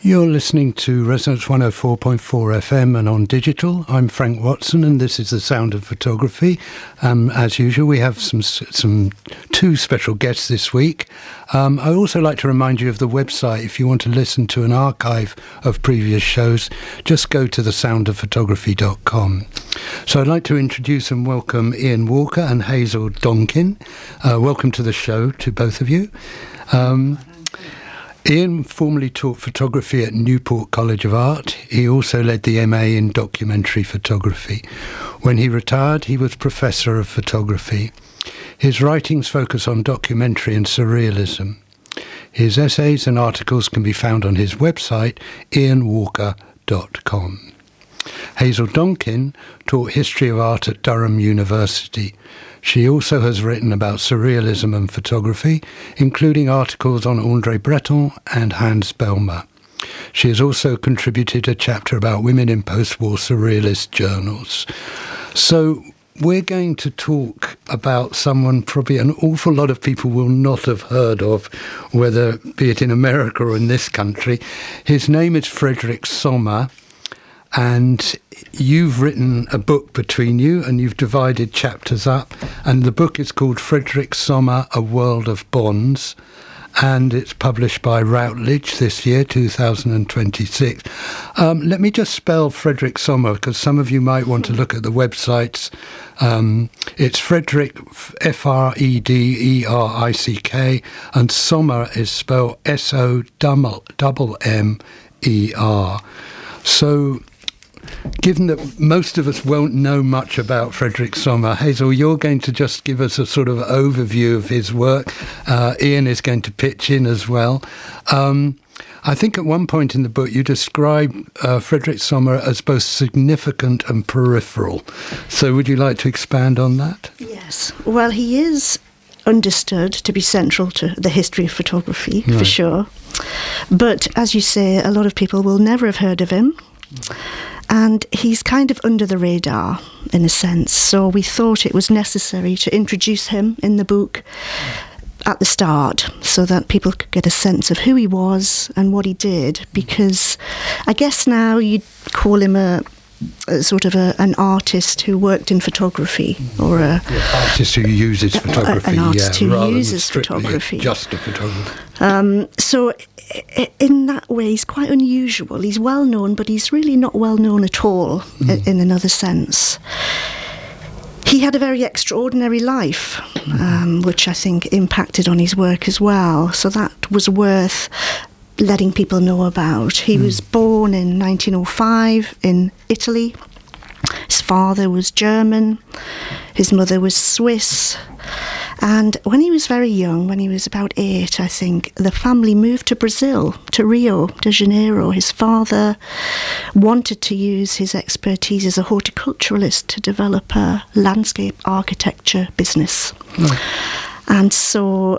You're listening to Resonance 104.4 FM and on digital. I'm Frank Watson, and this is The Sound of Photography. As usual, we have some two special guests this week. I also like to remind you of the website. If you want to listen to an archive of previous shows, just go to thesoundofphotography.com. So I'd like to introduce and welcome Ian Walker and Hazel Donkin. Welcome to the show to both of you. Ian formerly taught photography at Newport College of Art. He also led the MA in documentary photography. When he retired, he was Professor of Photography. His writings focus on documentary and surrealism. His essays and articles can be found on his website, ianwalker.com. Hazel Donkin taught history of art at Durham University. She also has written about surrealism and photography, including articles on André Breton and Hans Bellmer. She has also contributed a chapter about women in post-war surrealist journals. So we're going to talk about someone probably an awful lot of people will not have heard of, whether be it in America or in this country. His name is Frederick Sommer. And you've written a book between you, and you've divided chapters up. And the book is called Frederick Sommer, A World of Bonds. And it's published by Routledge this year, 2026. Let me just spell Frederick Sommer, because some of you might want to look at the websites. It's Frederick, Frederick, and Sommer is spelled SOMMER. So, given that most of us won't know much about Frederick Sommer, Hazel, you're going to just give us a sort of overview of his work. Ian is going to pitch in as well. I think at one point in the book you describe Frederick Sommer as both significant and peripheral. So would you like to expand on that? Yes. Well, he is understood to be central to the history of photography, for sure. But as you say, a lot of people will never have heard of him. And he's kind of under the radar, in a sense. So we thought it was necessary to introduce him in the book at the start so that people could get a sense of who he was and what he did. Because I guess now you'd call him a sort of an artist who worked in photography, or an artist who uses photography. An artist who uses photography. Just a photographer. So in that way, he's quite unusual. He's well known, but he's really not well known at all in another sense. He had a very extraordinary life, which I think impacted on his work as well. So that was worth letting people know about. He was born in 1905 in Italy. His father was German. His mother was Swiss. And when he was very young, when he was about 8, I think, the family moved to Brazil, to Rio de Janeiro. His father wanted to use his expertise as a horticulturalist to develop a landscape architecture business. And so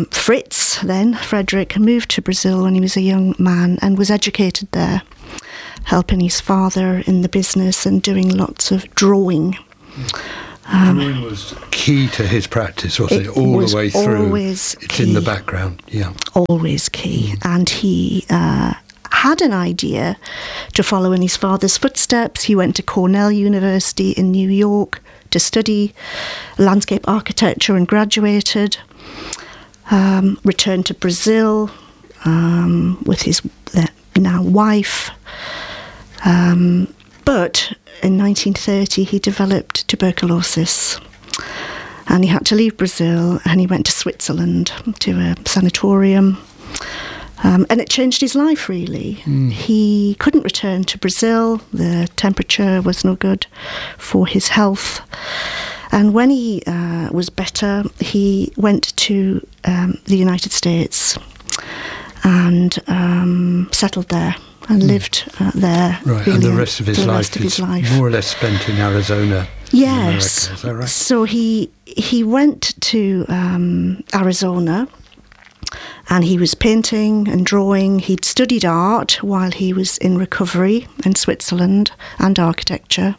Frederick, moved to Brazil when he was a young man and was educated there, helping his father in the business and doing lots of drawing. Drawing was key to his practice, wasn't it? All the way through. It's key. In the background, yeah. Always key. And he had an idea to follow in his father's footsteps. He went to Cornell University in New York to study landscape architecture and graduated. Returned to Brazil with his now wife. But in 1930 he developed tuberculosis, and he had to leave Brazil, and he went to Switzerland to a sanatorium, and it changed his life really. He couldn't return to Brazil. The temperature was no good for his health, and when he was better, he went to the United States and settled there and lived there. Right, really, and the rest of his life is more or less spent in Arizona. Yes. In America. Is that right? So he went to Arizona, and he was painting and drawing. He'd studied art while he was in recovery in Switzerland, and architecture.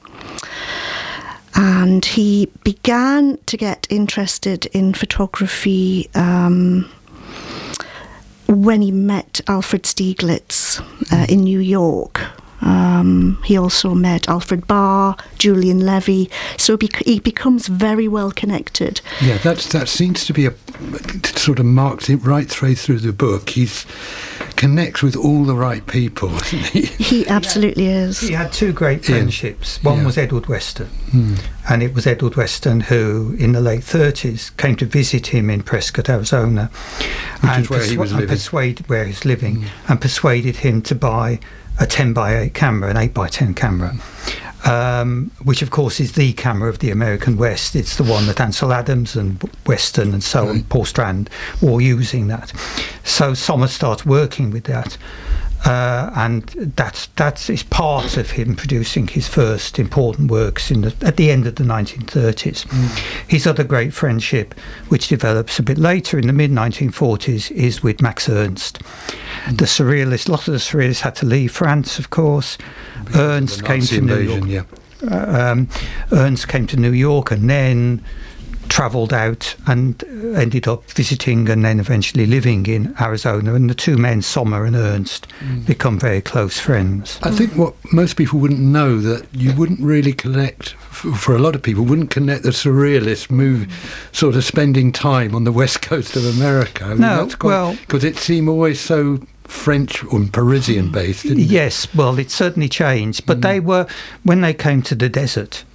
And he began to get interested in photography when he met Alfred Stieglitz in New York. He also met Alfred Barr, Julian Levy, so he becomes very well connected. Yeah, that seems to be a sort of marked it right through the book. He connects with all the right people, isn't he? He absolutely is. He had two great friendships. One was Edward Weston, and it was Edward Weston who, in the late 30s, came to visit him in Prescott, Arizona, and where he was living, and persuaded him to buy a 10x8 camera, an 8x10 camera, which of course is the camera of the American West. It's the one that Ansel Adams and Weston and so on, Paul Strand, were all using that. So Sommer starts working with that, and that is part of him producing his first important works at the end of the 1930s. His other great friendship, which develops a bit later in the mid-1940s, is with Max Ernst. The surrealists, a lot of the surrealists had to leave France, of course. Ernst came to New York. Ernst came to New York and then travelled out and ended up visiting and then eventually living in Arizona. And the two men, Sommer and Ernst, become very close friends. I think what most people wouldn't know, that you wouldn't really connect, for a lot of people, wouldn't connect the surrealist move, sort of spending time on the west coast of America. I mean, because it seemed always so French or Parisian based, didn't it? Yes, well, it certainly changed. But they were, when they came to the desert,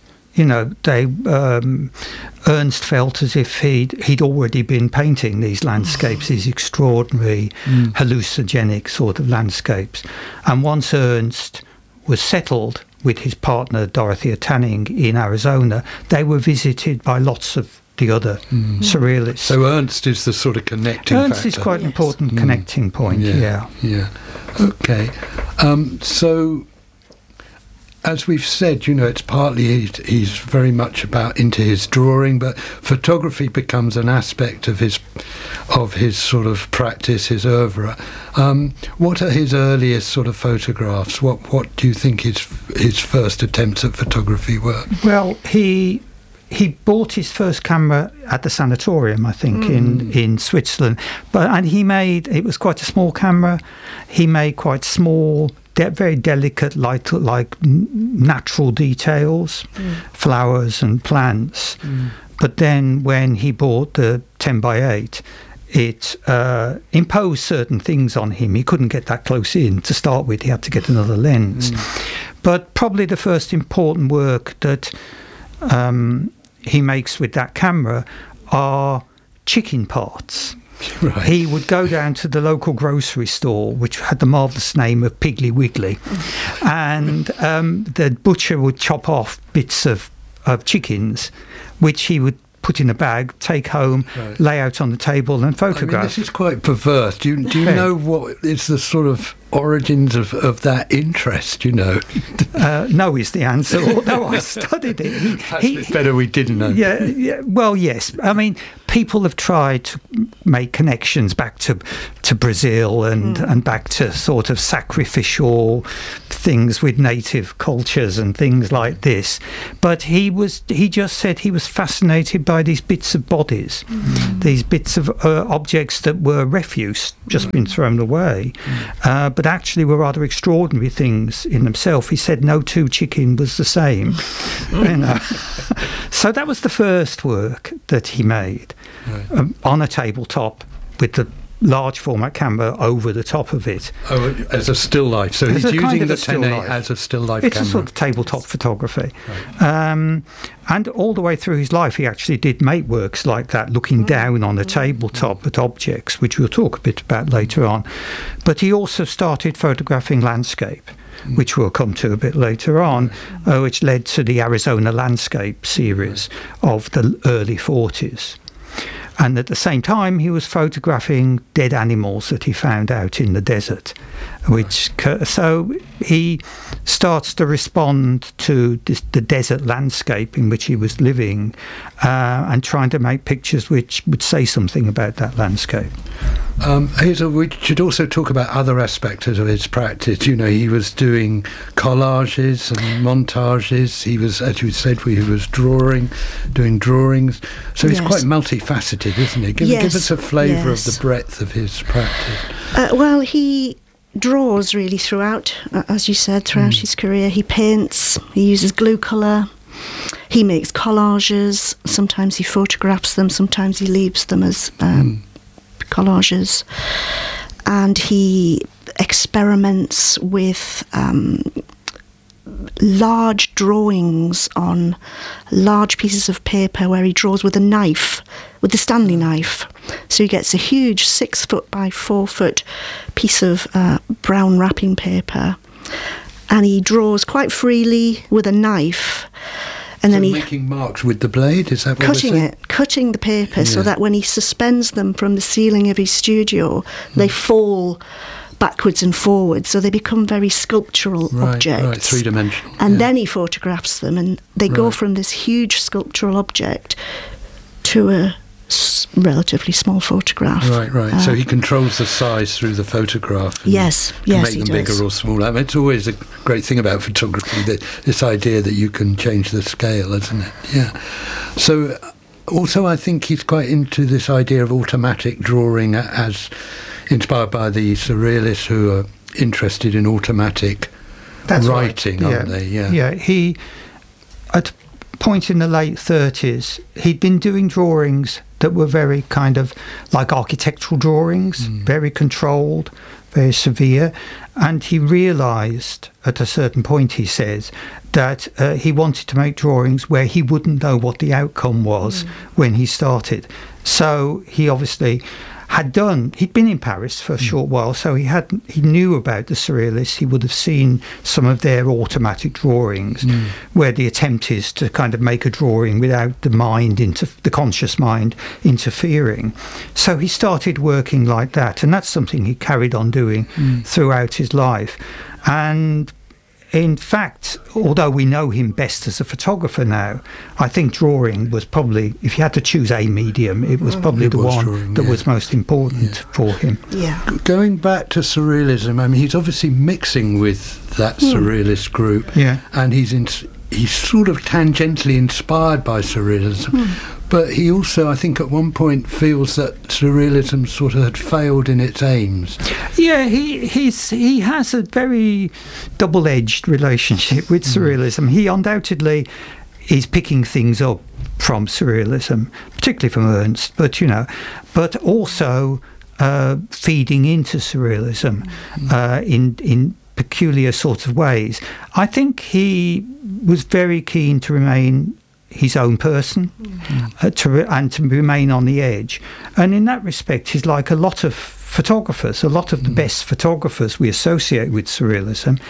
Ernst felt as if he'd already been painting these landscapes, these extraordinary, hallucinogenic sort of landscapes. And once Ernst was settled with his partner Dorothea Tanning in Arizona, they were visited by lots of the other surrealists. So Ernst is the sort of connecting factor. Ernst is quite an important connecting point, yeah. Okay. So, as we've said, it's partly he's very much into his drawing, but photography becomes an aspect of his sort of practice, his oeuvre. What are his earliest sort of photographs? What do you think his first attempts at photography were? Well, he bought his first camera at the sanatorium, I think, in Switzerland. And it was quite a small camera. He made quite small, very delicate, like natural details, flowers and plants. But then when he bought the 10x8, it imposed certain things on him. He couldn't get that close in to start with. He had to get another lens. But probably the first important work that he makes with that camera are chicken parts. Right. He would go down to the local grocery store, which had the marvellous name of Piggly Wiggly, and the butcher would chop off bits of chickens, which he would put in a bag, take home, lay out on the table and photograph. This is quite perverse. Do you know what is the sort of origins of that interest, No is the answer, although I studied it. It's better we didn't know. Yeah, well, yes. I mean, people have tried to make connections back to Brazil and back to sort of sacrificial things with native cultures and things like this. But he just said he was fascinated by these bits of bodies, these bits of objects that were refuse, just been thrown away. But actually were rather extraordinary things in themselves. He said no two chicken was the same. So that was the first work that he made, on a tabletop with the large format camera over the top of it. Oh, as a still life. So he's using the 10A as a still life camera. It's a sort of tabletop photography. Right. And all the way through his life, he actually did make works like that, looking down on a tabletop at objects, which we'll talk a bit about later on. But he also started photographing landscape, which we'll come to a bit later on, which led to the Arizona Landscape series of the early 40s. And at the same time, he was photographing dead animals that he found out in the desert, So he starts to respond to the desert landscape in which he was living, and trying to make pictures which would say something about that landscape. Hazel, we should also talk about other aspects of his practice. You know, he was doing collages and montages. He was, as you said, he was doing drawings. So he's quite multifaceted, isn't he? Give us a flavour of the breadth of his practice. Well, he draws really throughout, as you said, throughout his career. He paints, he uses glue colour, he makes collages, sometimes he photographs them, sometimes he leaves them as collages, and he experiments with large drawings on large pieces of paper where he draws with a knife, with the Stanley knife. So he gets a huge 6 foot by 4 foot piece of brown wrapping paper, and he draws quite freely with a knife. And then making marks with the blade, is that what we're saying? Cutting the paper so that when he suspends them from the ceiling of his studio, they fall backwards and forwards, so they become very sculptural objects. Right, three-dimensional. And then he photographs them, and they go from this huge sculptural object to a relatively small photograph. Right. So he controls the size through the photograph. Yes, can make them bigger or smaller. I mean, it's always a great thing about photography, this idea that you can change the scale, isn't it? Yeah. So also I think he's quite into this idea of automatic drawing, as inspired by the surrealists who are interested in automatic writing, aren't they? Yeah. He, at a point in the late 30s, he'd been doing drawings that were very kind of like architectural drawings, very controlled, very severe. And he realised at a certain point, he says, that he wanted to make drawings where he wouldn't know what the outcome was when he started. So he obviously he'd been in Paris for a short while, so he knew about the surrealists. He would have seen some of their automatic drawings, where the attempt is to kind of make a drawing without the conscious mind interfering. So he started working like that, and that's something he carried on doing throughout his life. And in fact, although we know him best as a photographer now, I think drawing was probably, if you had to choose a medium, it was probably the one that was most important for him. Yeah. Going back to surrealism, I mean, he's obviously mixing with that surrealist group, and he's sort of tangentially inspired by surrealism. But he also, I think, at one point feels that surrealism sort of had failed in its aims. Yeah, he has a very double-edged relationship with surrealism. He undoubtedly is picking things up from surrealism, particularly from Ernst, but also feeding into surrealism in peculiar sorts of ways. I think he was very keen to remain his own person, and to remain on the edge. And in that respect, he's like a lot of photographers, a lot of the best photographers we associate with surrealism.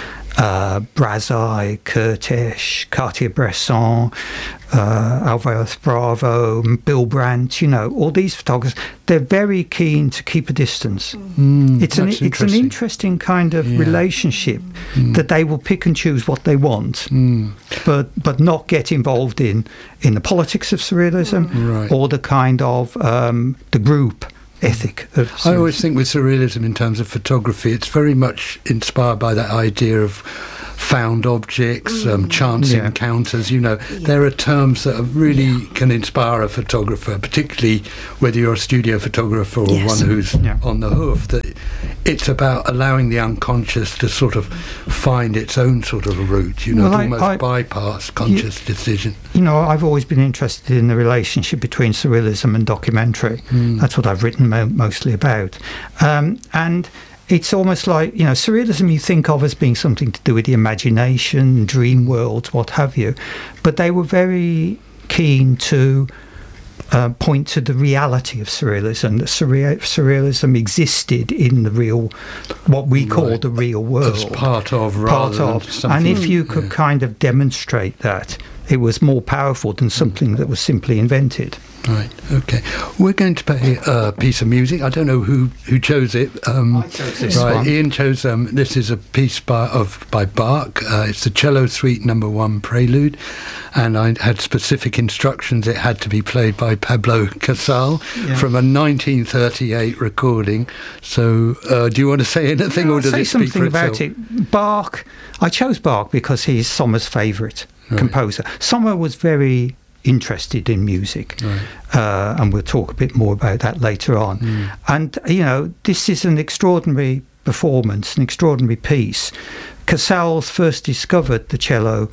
Brassai, Curtish, Cartier-Bresson, Alvarez Bravo, Bill Brandt, all these photographers, they're very keen to keep a distance. It's an interesting kind of relationship that they will pick and choose what they want, but not get involved in the politics of surrealism or the kind of the group ethic of surrealism. I always think with surrealism in terms of photography, it's very much inspired by that idea of found objects, chance encounters. There are terms that really can inspire a photographer, particularly whether you're a studio photographer or one who's on the hoof, that it's about allowing the unconscious to sort of find its own sort of route, to almost bypass conscious decision. I've always been interested in the relationship between surrealism and documentary. That's what I've written mostly about. And it's almost like, surrealism you think of as being something to do with the imagination, dream worlds, what have you. But they were very keen to point to the reality of surrealism, that surrealism existed in the real, what we call the real world. As part of, rather than something. And if you could kind of demonstrate that, it was more powerful than something that was simply invented. Right. Okay. We're going to play a piece of music. I don't know who chose it. I chose this one. Ian chose. This is a piece by Bach. It's the Cello Suite No. 1 Prelude, and I had specific instructions. It had to be played by Pablo Casal from a 1938 recording. So, do you want to say anything, or does say it speak something for about itself? it? Bach. I chose Bach because he's Sommer's favourite composer. Sommer was very interested in music, and we'll talk a bit more about that later on. And this is an extraordinary performance, an extraordinary piece. Casals first discovered the cello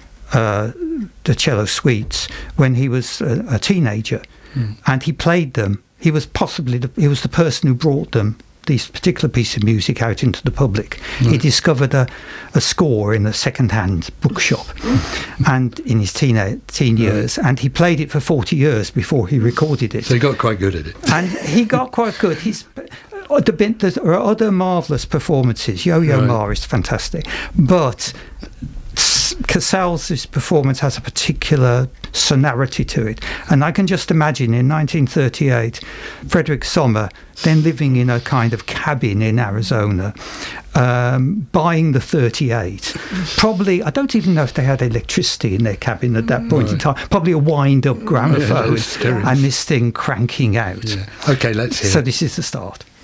suites when he was a teenager, and he played them. He was the person who brought them, these particular piece of music, out into the public. He discovered a score in a second-hand bookshop, and in his teen years, and he played it for 40 years before he recorded it. So he got quite good at it. And he got quite good. There are other marvellous performances. Yo-Yo Ma is fantastic, but Casals' performance has a particular sonority to it, and I can just imagine in 1938 Frederick Sommer, then living in a kind of cabin in Arizona, buying the 38. Probably, I don't even know if they had electricity in their cabin at that point in time. Probably a wind-up gramophone, and this thing cranking out. Okay, let's hear So it. this is the start.